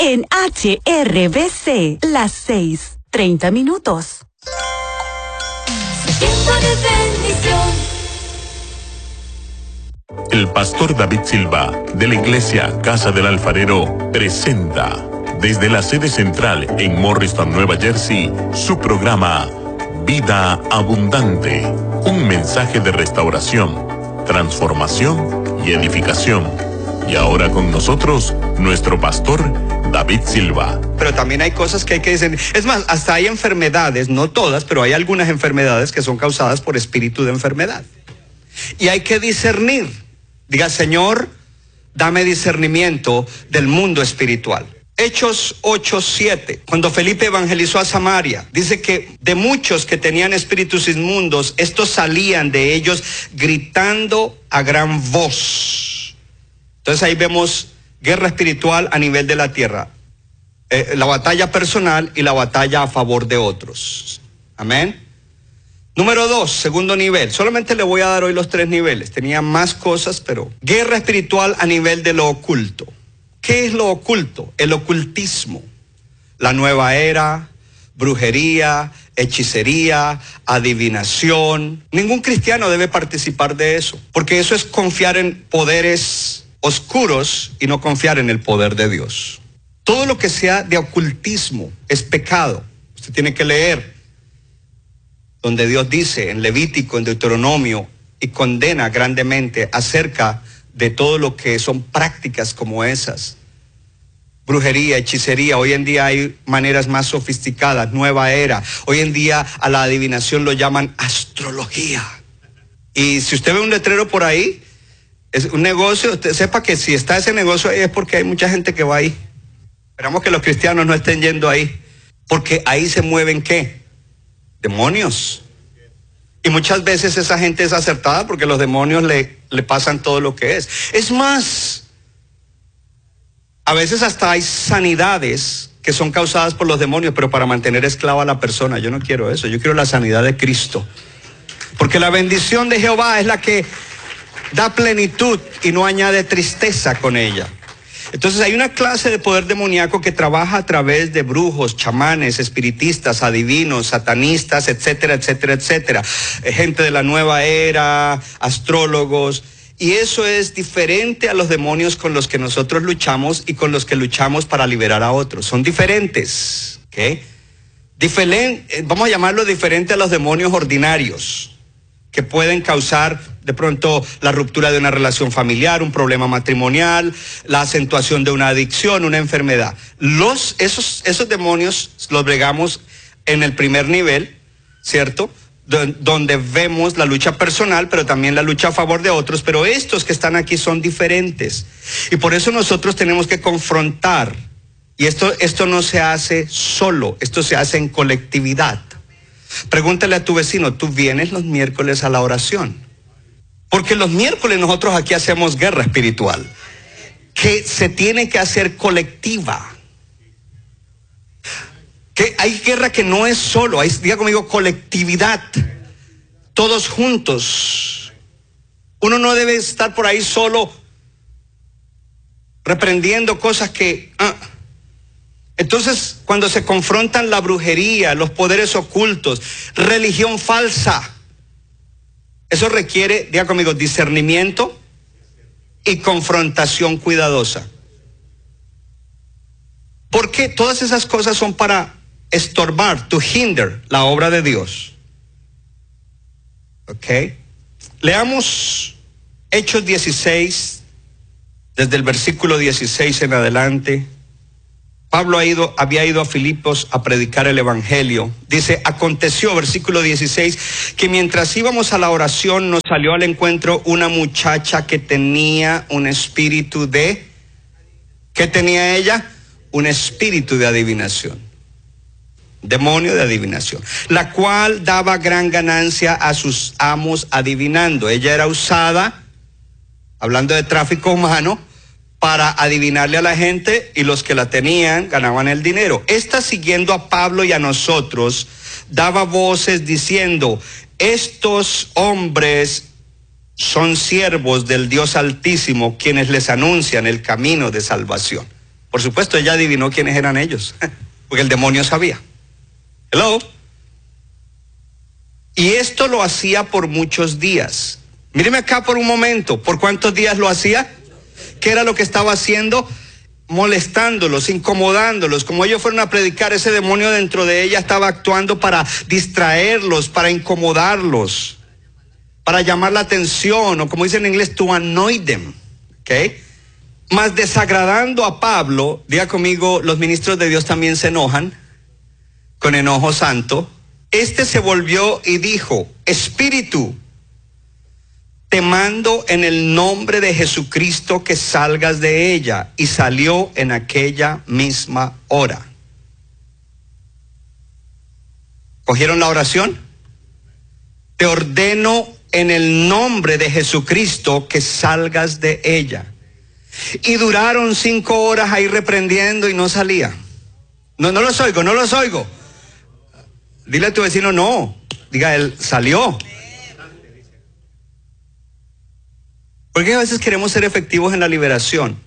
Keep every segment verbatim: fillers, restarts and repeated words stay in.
en H R B C, las seis, treinta minutos. Tiempo de bendición. El pastor David Silva, de la iglesia Casa del Alfarero, presenta desde la sede central en Morristown, Nueva Jersey, su programa Vida Abundante, un mensaje de restauración, transformación y edificación. Y ahora con nosotros, nuestro pastor David Silva. Pero también hay cosas que hay que decir. Es más, hasta hay enfermedades, no todas, pero hay algunas enfermedades que son causadas por espíritu de enfermedad. Y hay que discernir. Diga, Señor, dame discernimiento del mundo espiritual. Hechos ocho siete, cuando Felipe evangelizó a Samaria, dice que de muchos que tenían espíritus inmundos, estos salían de ellos gritando a gran voz. Entonces ahí vemos guerra espiritual a nivel de la tierra, eh, la batalla personal y la batalla a favor de otros. Amén. Número dos, segundo nivel. Solamente le voy a dar hoy los tres niveles. Tenía más cosas, pero guerra espiritual a nivel de lo oculto. ¿Qué es lo oculto? El ocultismo, la nueva era, brujería, hechicería, adivinación. Ningún cristiano debe participar de eso, porque eso es confiar en poderes oscuros y no confiar en el poder de Dios. Todo lo que sea de ocultismo es pecado. Usted tiene que leer donde Dios dice en Levítico, en Deuteronomio, y condena grandemente acerca de todo lo que son prácticas como esas. Brujería, hechicería. Hoy en día hay maneras más sofisticadas, nueva era. Hoy en día a la adivinación lo llaman astrología. Y si usted ve un letrero por ahí, es un negocio, usted sepa que si está ese negocio ahí es porque hay mucha gente que va ahí. Esperamos que los cristianos no estén yendo ahí, porque ahí se mueven ¿qué? Demonios. Y muchas veces esa gente es acertada porque los demonios le, le pasan todo lo que es. Es más, a veces hasta hay sanidades que son causadas por los demonios, pero para mantener esclava a la persona. Yo no quiero eso, yo quiero la sanidad de Cristo. Porque la bendición de Jehová es la que da plenitud y no añade tristeza con ella. Entonces hay una clase de poder demoníaco que trabaja a través de brujos, chamanes, espiritistas, adivinos, satanistas, etcétera, etcétera, etcétera. Gente de la nueva era, astrólogos. Y eso es diferente a los demonios con los que nosotros luchamos y con los que luchamos para liberar a otros. Son diferentes, ¿ok? Diferente, vamos a llamarlo diferente a los demonios ordinarios, que pueden causar de pronto la ruptura de una relación familiar, un problema matrimonial, la acentuación de una adicción, una enfermedad. Los, esos, esos demonios los bregamos en el primer nivel, ¿cierto? D- donde vemos la lucha personal, pero también la lucha a favor de otros, pero estos que están aquí son diferentes. Y por eso nosotros tenemos que confrontar. Y esto, esto no se hace solo, esto se hace en colectividad. Pregúntale a tu vecino, ¿tú vienes los miércoles a la oración? Porque los miércoles nosotros aquí hacemos guerra espiritual, que se tiene que hacer colectiva. Que hay guerra que no es solo, hay, diga conmigo, colectividad. Todos juntos. Uno no debe estar por ahí solo reprendiendo cosas que... Ah. Entonces, cuando se confrontan la brujería, los poderes ocultos, religión falsa, eso requiere, diga conmigo, discernimiento y confrontación cuidadosa. Porque todas esas cosas son para estorbar, to hinder la obra de Dios. ¿Ok? Leamos Hechos dieciséis, desde el versículo dieciséis en adelante. Pablo ha ido, había ido a Filipos a predicar el evangelio. Dice, aconteció, versículo dieciséis, que mientras íbamos a la oración nos salió al encuentro una muchacha que tenía un espíritu de... ¿Qué tenía ella? Un espíritu de adivinación. Demonio de adivinación. La cual daba gran ganancia a sus amos adivinando. Ella era usada, hablando de tráfico humano, para adivinarle a la gente, y los que la tenían ganaban el dinero. Esta, siguiendo a Pablo y a nosotros, daba voces diciendo, estos hombres son siervos del Dios Altísimo, quienes les anuncian el camino de salvación. Por supuesto, ella adivinó quiénes eran ellos, porque el demonio sabía. Hello. Y esto lo hacía por muchos días. Míreme acá por un momento. ¿Por cuántos días lo hacía? ¿Qué era lo que estaba haciendo? Molestándolos, incomodándolos. Como ellos fueron a predicar, ese demonio dentro de ella estaba actuando para distraerlos, para incomodarlos, para llamar la atención, o como dicen en inglés, to annoy them. ¿Ok? Más desagradando a Pablo, diga conmigo, los ministros de Dios también se enojan con enojo santo. Este se volvió y dijo: Espíritu, te mando en el nombre de Jesucristo que salgas de ella. Y salió en aquella misma hora. ¿Cogieron la oración? Te ordeno en el nombre de Jesucristo que salgas de ella. Y duraron cinco horas ahí reprendiendo y no salía. No, no los oigo, no los oigo. Dile a tu vecino, no. Diga él, salió. Porque a veces queremos ser efectivos en la liberación.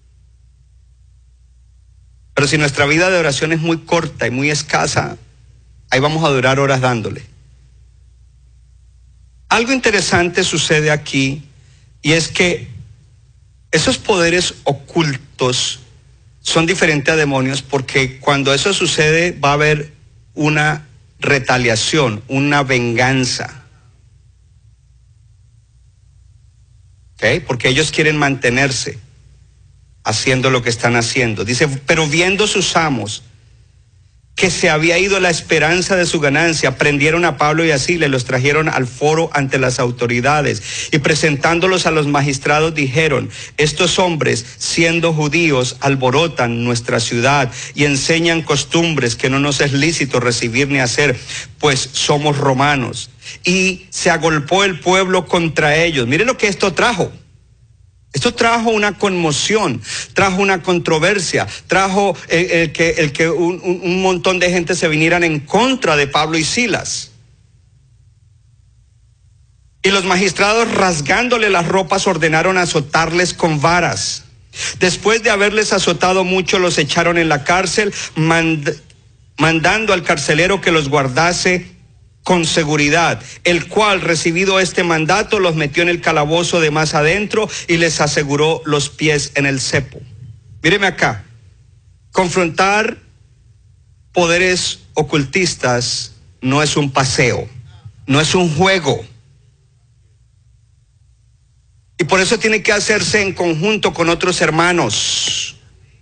Pero si nuestra vida de oración es muy corta y muy escasa, ahí vamos a durar horas dándole. Algo interesante sucede aquí, y es que esos poderes ocultos son diferentes a demonios, porque cuando eso sucede va a haber una retaliación, una venganza. ¿Okay? Porque ellos quieren mantenerse haciendo lo que están haciendo. Dice, pero viendo sus amos que se había ido la esperanza de su ganancia, prendieron a Pablo y a Silas, los trajeron al foro ante las autoridades, y presentándolos a los magistrados dijeron: estos hombres, siendo judíos, alborotan nuestra ciudad y enseñan costumbres que no nos es lícito recibir ni hacer, pues somos romanos. Y se agolpó el pueblo contra ellos. Miren lo que esto trajo. Esto trajo una conmoción, trajo una controversia, trajo el, el que, el que un, un montón de gente se vinieran en contra de Pablo y Silas. Y los magistrados, rasgándole las ropas, ordenaron azotarles con varas. Después de haberles azotado mucho, los echaron en la cárcel, mand- mandando al carcelero que los guardase con seguridad, el cual, recibido este mandato, los metió en el calabozo de más adentro y les aseguró los pies en el cepo. Míreme acá, confrontar poderes ocultistas no es un paseo, no es un juego. Y por eso tiene que hacerse en conjunto con otros hermanos.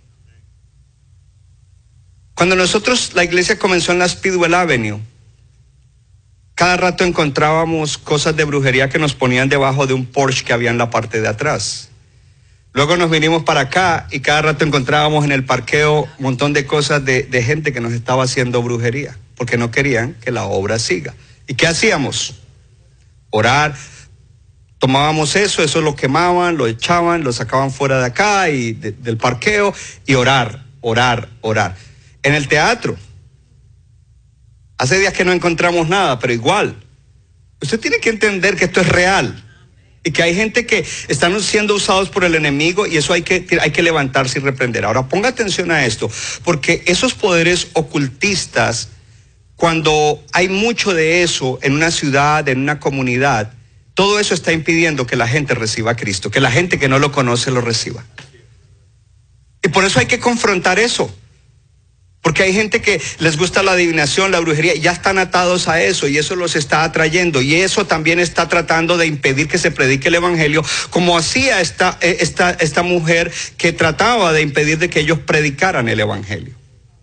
Cuando nosotros, la iglesia comenzó en la Speedwell Avenue, cada rato encontrábamos cosas de brujería que nos ponían debajo de un Porsche que había en la parte de atrás. Luego nos vinimos para acá y cada rato encontrábamos en el parqueo un montón de cosas de, de gente que nos estaba haciendo brujería, porque no querían que la obra siga. ¿Y qué hacíamos? Orar. Tomábamos eso, eso lo quemaban, lo echaban, lo sacaban fuera de acá y de, del parqueo, y orar, orar, orar. En el teatro, hace días que no encontramos nada, pero igual, usted tiene que entender que esto es real y que hay gente que están siendo usados por el enemigo, y eso hay que, hay que levantarse y reprender. Ahora ponga atención a esto, porque esos poderes ocultistas, cuando hay mucho de eso en una ciudad, en una comunidad, todo eso está impidiendo que la gente reciba a Cristo, que la gente que no lo conoce lo reciba. Y por eso hay que confrontar eso. Porque hay gente que les gusta la adivinación, la brujería, y ya están atados a eso, y eso los está atrayendo, y eso también está tratando de impedir que se predique el evangelio, como hacía esta, esta, esta mujer que trataba de impedir de que ellos predicaran el evangelio.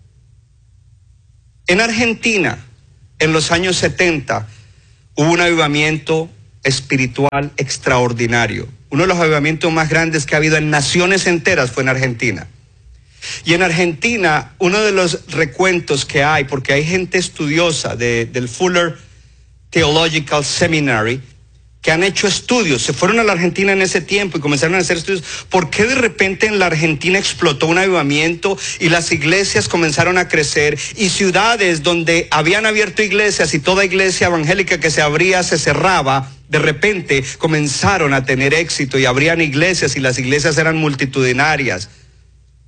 En Argentina, en los años setenta, hubo un avivamiento espiritual extraordinario. Uno de los avivamientos más grandes que ha habido en naciones enteras fue en Argentina. Y en Argentina, uno de los recuentos que hay, porque hay gente estudiosa de, del Fuller Theological Seminary, que han hecho estudios, se fueron a la Argentina en ese tiempo y comenzaron a hacer estudios. ¿Por qué de repente en la Argentina explotó un avivamiento y las iglesias comenzaron a crecer, y ciudades donde habían abierto iglesias y toda iglesia evangélica que se abría se cerraba, de repente comenzaron a tener éxito y abrían iglesias y las iglesias eran multitudinarias?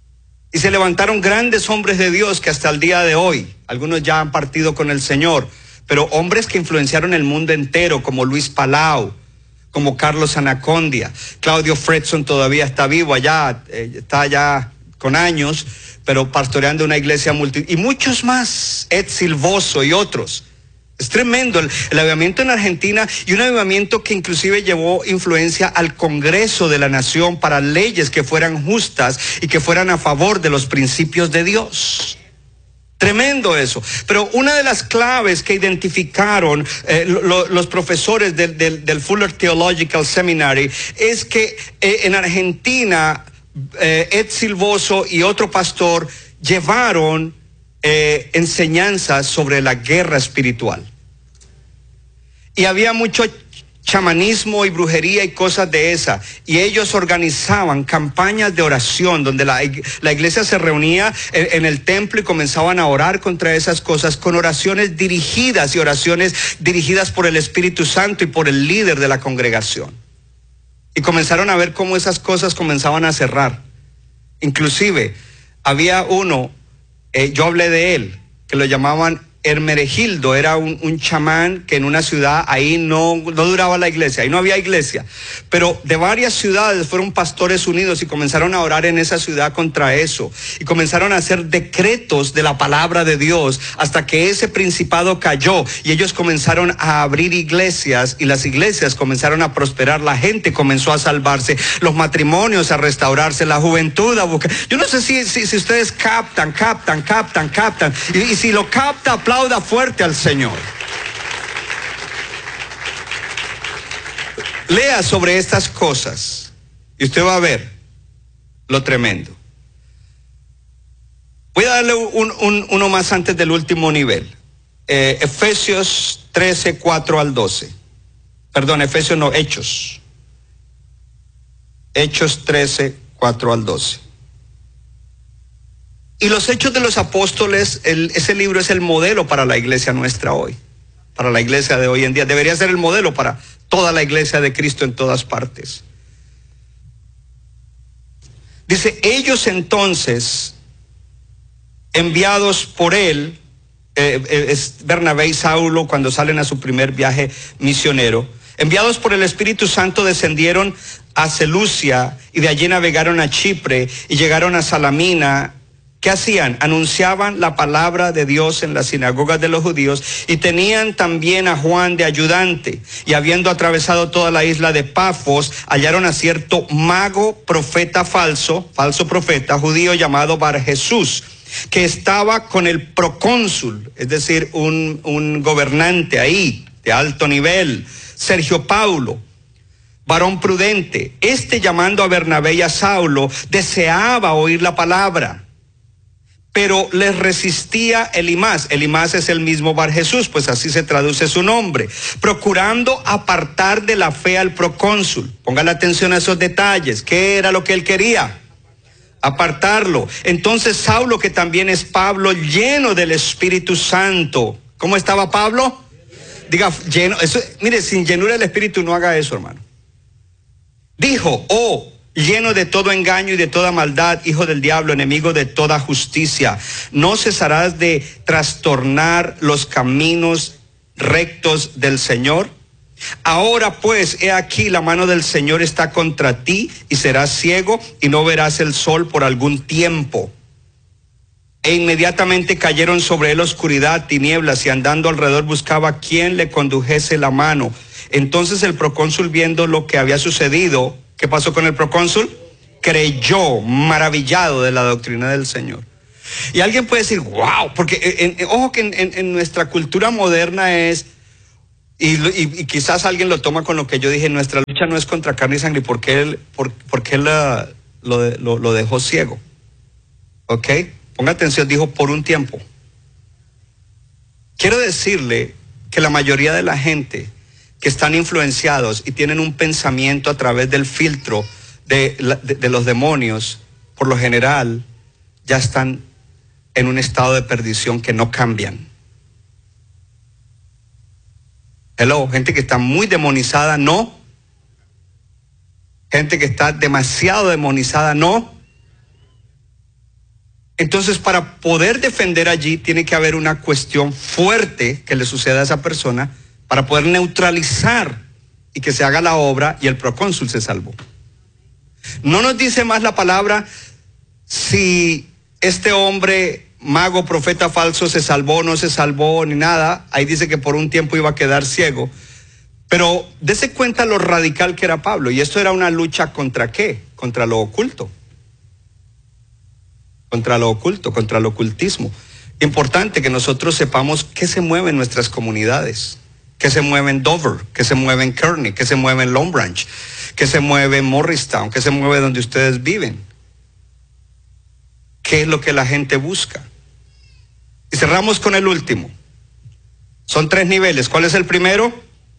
Y se levantaron grandes hombres de Dios que hasta el día de hoy, algunos ya han partido con el Señor, pero hombres que influenciaron el mundo entero, como Luis Palau, como Carlos Anacondia. Claudio Fredson todavía está vivo allá, eh, está allá con años, pero pastoreando una iglesia multi... Y muchos más, Ed Silvoso y otros. Es tremendo el, el avivamiento en Argentina, y un avivamiento que inclusive llevó influencia al Congreso de la Nación para leyes que fueran justas y que fueran a favor de los principios de Dios. Tremendo eso. Pero una de las claves que identificaron eh, lo, los profesores del, del, del Fuller Theological Seminary es que eh, en Argentina eh, Ed Silvoso y otro pastor llevaron eh, enseñanzas sobre la guerra espiritual. Y había mucho chamanismo y brujería y cosas de esa, y ellos organizaban campañas de oración donde la, la iglesia se reunía en, en el templo y comenzaban a orar contra esas cosas con oraciones dirigidas y oraciones dirigidas por el Espíritu Santo y por el líder de la congregación. Y comenzaron a ver cómo esas cosas comenzaban a cerrar. Inclusive había uno, eh, yo hablé de él, que lo llamaban Hermenegildo, era un, un chamán que en una ciudad ahí no, no duraba la iglesia, ahí no había iglesia, pero de varias ciudades fueron pastores unidos y comenzaron a orar en esa ciudad contra eso, y comenzaron a hacer decretos de la palabra de Dios hasta que ese principado cayó, y ellos comenzaron a abrir iglesias, y las iglesias comenzaron a prosperar, la gente comenzó a salvarse, los matrimonios a restaurarse, la juventud a buscar. Yo no sé si, si, si ustedes captan, captan, captan, captan, y, y si lo capta, aplauda fuerte al Señor. Lea sobre estas cosas y usted va a ver lo tremendo. Voy a darle un, un, uno más antes del último nivel. Eh, Efesios trece, cuatro al doce. Perdón, Efesios no, Hechos. Hechos trece, cuatro al doce. Y los Hechos de los Apóstoles, el, ese libro es el modelo para la iglesia nuestra hoy, para la iglesia de hoy en día. Debería ser el modelo para toda la iglesia de Cristo en todas partes. Dice, ellos entonces, enviados por él, eh, eh, es Bernabé y Saulo cuando salen a su primer viaje misionero, enviados por el Espíritu Santo descendieron a Seleucia y de allí navegaron a Chipre y llegaron a Salamina. ¿Qué hacían? Anunciaban la palabra de Dios en las sinagogas de los judíos y tenían también a Juan de ayudante. Y habiendo atravesado toda la isla de Pafos, hallaron a cierto mago, profeta falso, falso profeta judío llamado Bar Jesús, que estaba con el procónsul, es decir, un, un gobernante ahí de alto nivel, Sergio Paulo, varón prudente. Este, llamando a Bernabé y a Saulo, deseaba oír la palabra, pero les resistía Elimás. Elimás es el mismo Bar Jesús, pues así se traduce su nombre, procurando apartar de la fe al procónsul. Póngale atención a esos detalles. ¿Qué era lo que él quería? Apartarlo. Entonces Saulo, que también es Pablo, lleno del Espíritu Santo. ¿Cómo estaba Pablo? Diga, lleno. Eso, mire, sin llenura del Espíritu no haga eso, hermano. Dijo, oh, lleno de todo engaño y de toda maldad, hijo del diablo, enemigo de toda justicia, ¿no cesarás de trastornar los caminos rectos del Señor? Ahora pues, he aquí, la mano del Señor está contra ti, y serás ciego y no verás el sol por algún tiempo. E inmediatamente cayeron sobre él oscuridad, tinieblas, y andando alrededor buscaba quien le condujese la mano. Entonces el procónsul, viendo lo que había sucedido, ¿qué pasó con el procónsul? Creyó, maravillado de la doctrina del Señor. Y alguien puede decir, wow, porque en, en, ojo que en, en, en nuestra cultura moderna es, y, y, y quizás alguien lo toma con lo que yo dije, nuestra lucha no es contra carne y sangre, porque él, por, porque él la, lo, lo, lo dejó ciego. ¿Ok? Ponga atención, dijo por un tiempo. Quiero decirle que la mayoría de la gente que están influenciados y tienen un pensamiento a través del filtro de, de, de los demonios, por lo general, ya están en un estado de perdición que no cambian. Hello, gente que está muy demonizada, no. Gente que está demasiado demonizada, no. Entonces, para poder defender allí, tiene que haber una cuestión fuerte que le suceda a esa persona para poder neutralizar y que se haga la obra y el procónsul se salvó. No nos dice más la palabra si este hombre, mago, profeta falso, se salvó, no se salvó, ni nada. Ahí dice que por un tiempo iba a quedar ciego. Pero dése cuenta lo radical que era Pablo. Y esto era una lucha contra ¿qué? Contra lo oculto. Contra lo oculto, contra el ocultismo. Importante que nosotros sepamos qué se mueve en nuestras comunidades. Qué se mueve en Dover, qué se mueve en Kearney, qué se mueve en Long Branch, qué se mueve en Morristown, qué se mueve donde ustedes viven. ¿Qué es lo que la gente busca? Y cerramos con el último. Son tres niveles. ¿Cuál es el primero?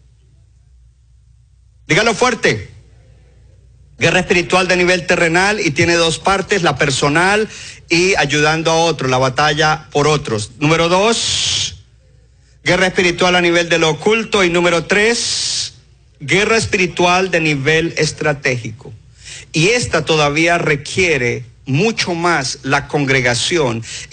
Dígalo fuerte. Guerra espiritual de nivel terrenal y tiene dos partes, la personal y ayudando a otros, la batalla por otros. Número dos, guerra espiritual a nivel de lo oculto. Y número tres, guerra espiritual de nivel estratégico. Y esta todavía requiere mucho más la congregación.